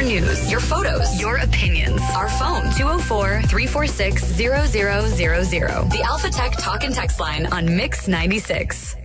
news, your photos, your opinions. Our phone, 204-346-0000. The Alpha Tech talk and text line on Mix 96.